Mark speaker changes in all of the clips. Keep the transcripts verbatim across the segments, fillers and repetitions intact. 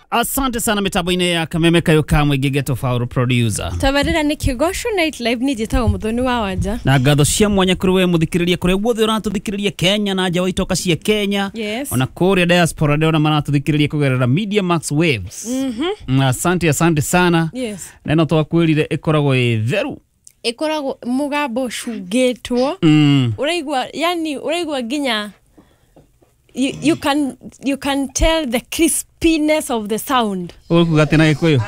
Speaker 1: Asante sana mitambo-ini ya Kameme Kayo Kamwe Gigeto Fauru producer.
Speaker 2: Tabarira ni Kigosho Night Live ni jitago muthoni wa wanja.
Speaker 1: Na gatho cia mwanya kuri we muthikiriria kuri wothe uratuthikiriria Kenya na nja wa itoka cia Kenya.
Speaker 2: Yes.
Speaker 1: Ona kuria diaspora ndio na maratuthikiriria kugerera Media Max Waves.
Speaker 2: Mhm.
Speaker 1: Mm asante asante sana.
Speaker 2: Yes.
Speaker 1: Neno twakwirire ikoragwo itheru.
Speaker 2: Ikoragwo mugambo cugitwo.
Speaker 1: Mm.
Speaker 2: Uraigwa yani uraigwa ginya You, you can you can tell the crispiness of the sound.
Speaker 1: Ukuga tena gikuyu.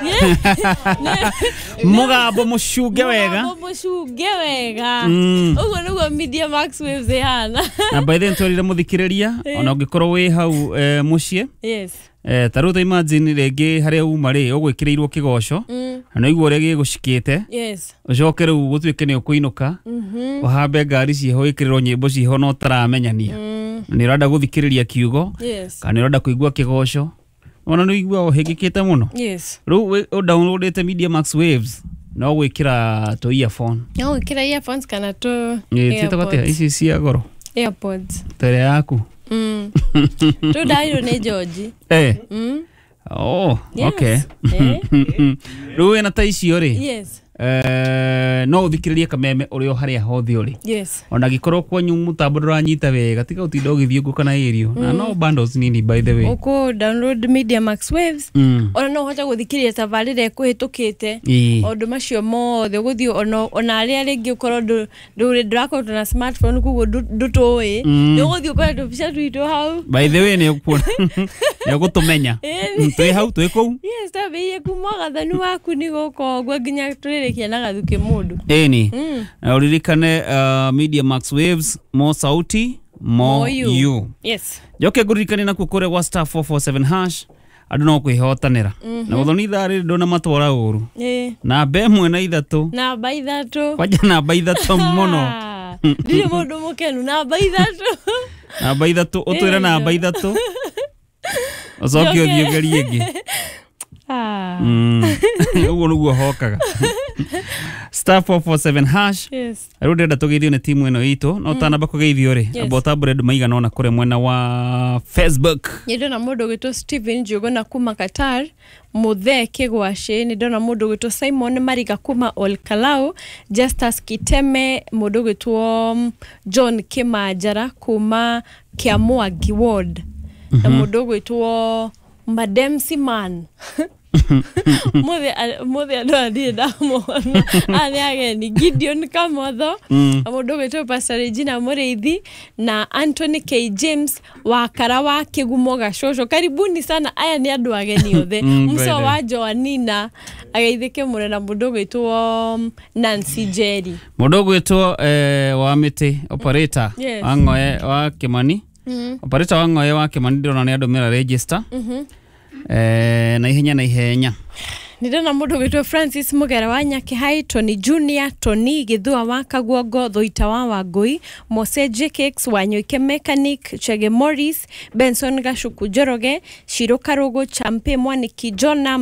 Speaker 1: Mugambo mushuge wega.
Speaker 2: Mugambo mushuge wega. Ugo nugo Media Max Waves yana. Na
Speaker 1: by then twarire muthikiriria ona ungikorwo wi hau mucie.
Speaker 2: Yes.
Speaker 1: Eh taruta imagine rege haria uma ri ugwikirirwo kigosho. Na igwo rege gushikite.
Speaker 2: Yes.
Speaker 1: Ucoke riu gutwike ni ukuinuka. Mhm. Wahambe ngari ciho ikirirwo nyimbo ciho no taramenyania. Ni rada guthikiriria kiugo.
Speaker 2: Yes.
Speaker 1: Kana rada kuigwa kigosho. Ona no igwa ohegekete muno.
Speaker 2: Yes.
Speaker 1: Riu u downloadete Media Max Waves no gwikira to earphone.
Speaker 2: No gwikira earphones kana to.
Speaker 1: Eh titokote ici cia goro.
Speaker 2: AirPods.
Speaker 1: Tere yaku.
Speaker 2: Mm. To dairo ne George.
Speaker 1: Eh.
Speaker 2: Mm.
Speaker 1: Oh,
Speaker 2: yes.
Speaker 1: Okay.
Speaker 2: Eh.
Speaker 1: Riu ena ta icio ri.
Speaker 2: Yes.
Speaker 1: Eh no uthikiririe Kameme urio haria hothi uri.
Speaker 2: Yes.
Speaker 1: Ona gikorwo kwanyu mutambo nduranyita wega tika utinda ugithiungu kana irio na no bundles nini by the way.
Speaker 2: Uko download Media Max Waves.
Speaker 1: Mm.
Speaker 2: Ona no hota guthikiria tabarire kuhitukite. Ondu macio mothe guthi ona ona aria ringi ukorwo nduri drako na smartphone kugo ndutoi. Ni guthi ukora tubica twitu hau.
Speaker 1: By the way ni ukuona. Ya gutumenya. Twi hau twi kou.
Speaker 2: Yes, tabe kumaga thanu waku ni goko gwa ginya turirikia na gathuke mundu.
Speaker 1: Eni. Na uririkane Media Max Waves mo sauti mo you.
Speaker 2: Yes.
Speaker 1: Joke guririkane na kukore wa star four four seven hash. Adu no kwihotanira. Na uthoni thari ndona matwara uru.
Speaker 2: Eh.
Speaker 1: Na bemwe na ithatu.
Speaker 2: Na ba ithatu.
Speaker 1: Kwaja na ba ithatu muno.
Speaker 2: Ndire mundu mukenu na ba ithatu.
Speaker 1: Na ba ithatu utwira na ba ithatu. Osoke odhiogeri igi.
Speaker 2: Ah.
Speaker 1: Mm. Ugo nugo hokaga. Star four four seven hash.
Speaker 2: Yes.
Speaker 1: Arude da tugithio ne timu eno ito no tana bakugeithio ri abota bread maigana ona kure mwena wa Facebook.
Speaker 2: Nindo na mundu gitwa Steven Jogo na kuma Qatar mutheke gwashe ni ndona mundu gitwa Simon Mariga kuma Olkalao, Justus Kiteme mundu gitwa John Kimajara kuma Kiamwagi Ward na mundu gitwa Madam Siman. Mothe mothe ando andi ndamo ani ageni Gideon Kamotho amundu gitwa Pastor Regina Muriithi na Anthony K James wa Karawa Kigumo Gashosho. Karibuni sana, aya ni andu ageni othe. Muso wa Joanina ageithike mure na mundu gitwa Nancy Jerry
Speaker 1: mundu gitwa eh wa miti operator wangoe wa Kimani. Operator wangoe wa Kimani ndona ni andu mera register. Mhm. Eh na ihenya na ihenya
Speaker 2: Nidona mundu gitwa Francis Mugera wa Nyakihai, Tony Junior, Tony Githua wa Kagwogo, Thoita wa Wangui, Mose J K wa Nyoike Mechanic, Chege Morris, Benson Gashuku Joroge, Shiro Karogo, Champe Mwaniki, Jona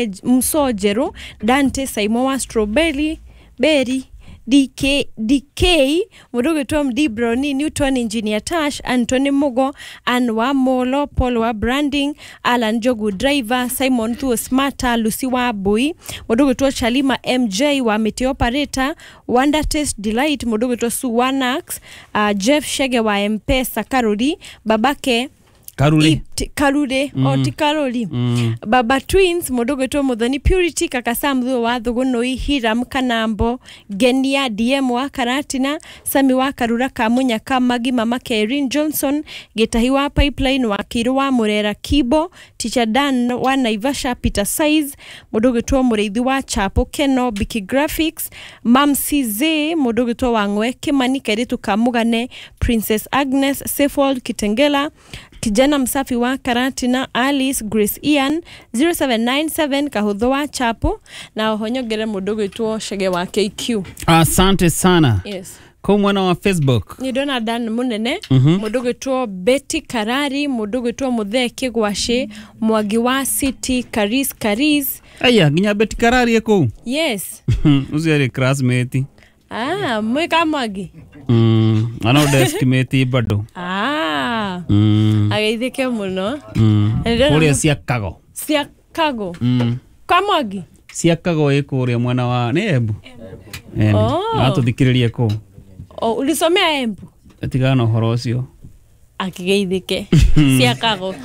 Speaker 2: Msojero, Dante Saimo wa Strawberry, Berry, D K D K mudogo Tom D Brownie, Newton Engineer Tash, Anthony Mugo, Anwa Molo, Paul wa Branding, Alan Jogu Driver, Simon Thuo Smarta, Lucy wa Bui, mudogo to Chalima M J wa Mete Operator, Wonder Test Delight, mudogo to Suwanax, uh, Jeff Shege wa M-Pesa Karuri, babake
Speaker 1: Karuri
Speaker 2: Karude mm. o ti Karuri mm. Baba Twins mudogo to Muthoni Purity kaka Samthu wa Thugunoi, Hiram Kanambo, Genia D M wa Karatina, Sami wa Karura Kamunya Kamagi, Mama Karen Johnson, Getahi wa Pipeline wa Kiru wa Murera Kibo, Teacher Dan wa Naivasha, Peter Size mudogo to Mureithi wa Chapo Keno, Biki Graphics, Mam Cize mudogo to Wangwe Kimani Keritu Kamugane, Princess Agnes Sefold Kitengela, Kijana msafi wa Karatina, Alice Grace Ian zero seven nine seven Kahudho wa Chapo na ohonyogere mudogo ituo Shege wa K Q.
Speaker 1: Asante sana.
Speaker 2: Yes.
Speaker 1: Kwa mwana wa Facebook
Speaker 2: ni dona Dan munene mm -hmm. mudogo ituo Betty Karari, mudogo ituo Mutheke Gwashe, Mwagi wa City, Karis Karis.
Speaker 1: Aya ginya Betty Karari eko.
Speaker 2: Yes.
Speaker 1: Uziari classmate.
Speaker 2: Ah, mweka Mwagi.
Speaker 1: Mm, ano desk mate bado.
Speaker 2: Ah.
Speaker 1: Mm.
Speaker 2: Ageithike muno.
Speaker 1: Mm. Ore cia kago.
Speaker 2: Cia Kago.
Speaker 1: Mm.
Speaker 2: Kamwagi.
Speaker 1: Cia Kago ikuria mwana wa ni Embu. Embu.
Speaker 2: Oh.
Speaker 1: Atuthikiririe ku.
Speaker 2: Oh, ulisomea Embu?
Speaker 1: Atigana uhoro ucio.
Speaker 2: Akigeithike. Cia Kago.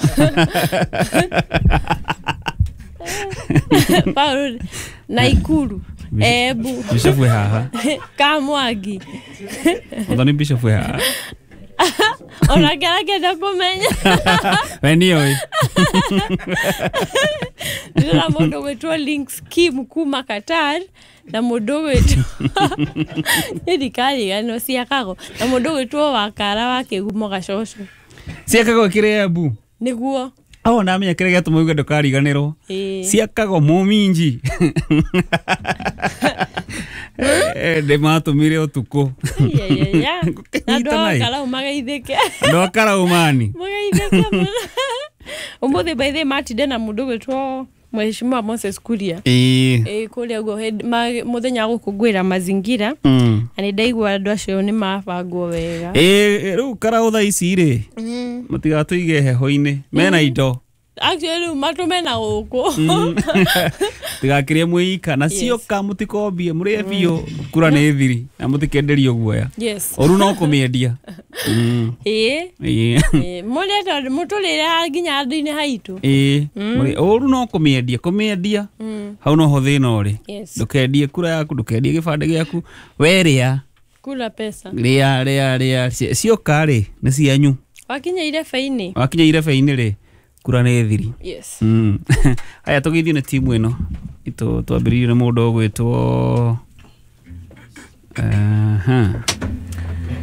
Speaker 2: Paulo Naikuru. Embu.
Speaker 1: Bishop we haha.
Speaker 2: Kamwagi.
Speaker 1: Othoni Bishop we haha.
Speaker 2: Ona kera kenda kumenya.
Speaker 1: Weni oi.
Speaker 2: Nila mundu wetwa links Kim kuma Qatar na mundu wetwa Edi kali gano Cia Kago na mundu wetwa wakara wake gumo gacocho.
Speaker 1: Cia Kago kire Embu.
Speaker 2: Niguo.
Speaker 1: Oh na menya kire gatu muiga ndukariganirwo. Cia Kago muminji. Eh de matumire utuko.
Speaker 2: Ya ya ya. Na ndo kala umageithike.
Speaker 1: Ndo kala umani.
Speaker 2: Magaithike. Umuthi by the matinde na mundu wetwa Mheshimiwa Moses Kuria.
Speaker 1: Eh.
Speaker 2: Eh kuria go muthenya gukungwira mazingira.
Speaker 1: Mm.
Speaker 2: Ani ndaigua andu acio ni mabangwo wega.
Speaker 1: Eh riu kara utha ici ri.
Speaker 2: Mm.
Speaker 1: Matigatuige heho-ini. Mena indo.
Speaker 2: Actually matume na guku.
Speaker 1: Tigakirie muika na cio ka mutikombie murie bio kura ni thiri na mutikenderio guoya.
Speaker 2: Yes.
Speaker 1: Oru no kumiendia. Mm.
Speaker 2: Eh.
Speaker 1: Eh.
Speaker 2: Eh murie to mutulire nginya andu-ini haitu.
Speaker 1: Eh. Murie oru no kumiendia kumiendia. Hau no ho thina uri. Ndukendie kura yaku ndukendie gibande giaku weria.
Speaker 2: Kula pesa.
Speaker 1: Ria ria ria cio ka ri ni cianyu.
Speaker 2: Wakinya ire feini.
Speaker 1: Wakinya ire feini ri. Kura ni thiri.
Speaker 2: Yes.
Speaker 1: Mm. Aya tugithie na timu ino. Ito twambiririe na mundu gwitwo. Aha.